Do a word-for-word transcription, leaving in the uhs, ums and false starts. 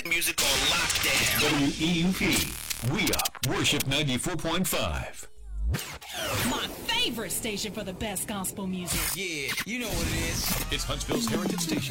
music on lockdown. W E U P, We Up, Worship ninety-four point five. My favorite station for the best gospel music. Yeah, you know what it is. It's Huntsville's Heritage Station.